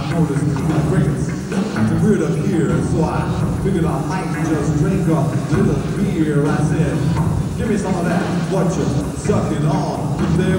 noticed the crickets. It's weird up here, so I figured I might just drink a little beer. I said, give me some of that, what you sucking on. There